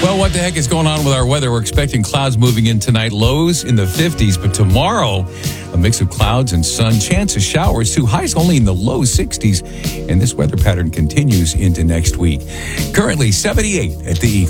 Well, what the heck is going on with our weather? We're expecting clouds moving in tonight, lows in the 50s, but tomorrow, a mix of clouds and sun, chance of showers too, highs only in the low 60s, and this weather pattern continues into next week. Currently 78 at the Eagle.